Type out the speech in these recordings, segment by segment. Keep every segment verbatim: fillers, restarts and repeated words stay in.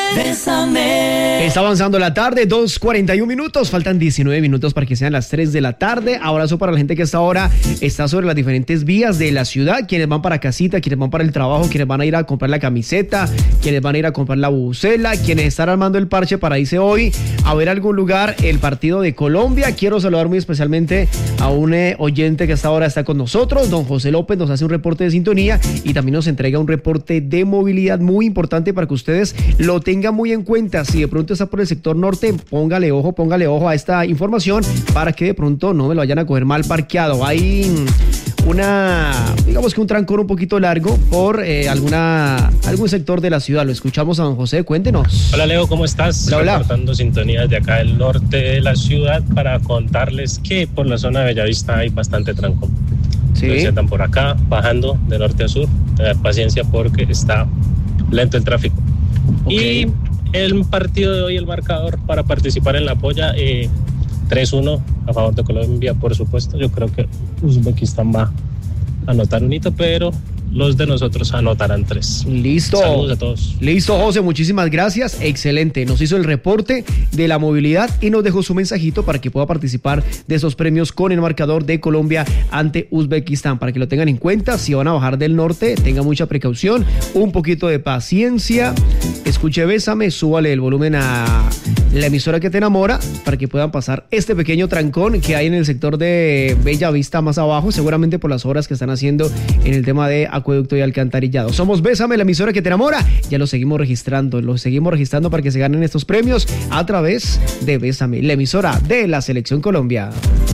Bésame. Está avanzando la tarde, dos cuarenta y un minutos, faltan diecinueve minutos para que sean las tres de la tarde. Abrazo para la gente que hasta ahora está sobre las diferentes vías de la ciudad, quienes van para casita, quienes van para el trabajo, quienes van a ir a comprar la camiseta, quienes van a ir a comprar la bucela, quienes están armando el parche para irse hoy a ver algún lugar el partido de Colombia. Quiero saludar muy especialmente a un eh, oyente que hasta ahora está con nosotros, don José López, nos hace un reporte de sintonía y también nos entrega un reporte de movilidad muy importante para que ustedes lo tengan muy en cuenta. Si de pronto está por el sector norte, póngale ojo, póngale ojo a esta información para que de pronto no me lo vayan a coger mal parqueado. Hay una, digamos que un trancón un poquito largo por eh, alguna algún sector de la ciudad. Lo escuchamos a don José, cuéntenos. Hola Leo, ¿cómo estás? Hola, hola. Reportando sintonías de acá del norte de la ciudad para contarles que por la zona de Bellavista hay bastante trancón. Sí. Entonces están por acá, bajando de norte a sur. Tener paciencia porque está lento el tráfico. Okay. Y el partido de hoy, el marcador para participar en la polla, eh, tres uno a favor de Colombia, por supuesto. Yo creo que Uzbekistán va a anotar un hito, pero los de nosotros anotarán tres. Listo. Saludos a todos. Listo, José, muchísimas gracias. Excelente. Nos hizo el reporte de la movilidad y nos dejó su mensajito para que pueda participar de esos premios con el marcador de Colombia ante Uzbekistán. Para que lo tengan en cuenta, si van a bajar del norte, tengan mucha precaución, un poquito de paciencia. Escuche Bésame, súbale el volumen a la emisora que te enamora para que puedan pasar este pequeño trancón que hay en el sector de Bellavista más abajo, seguramente por las obras que están haciendo en el tema de acueducto y alcantarillado. Somos Bésame, la emisora que te enamora. Ya lo seguimos registrando, lo seguimos registrando para que se ganen estos premios a través de Bésame, la emisora de la Selección Colombia.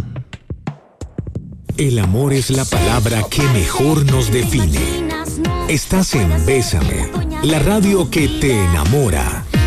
El amor es la palabra que mejor nos define. Estás en Bésame, la radio que te enamora.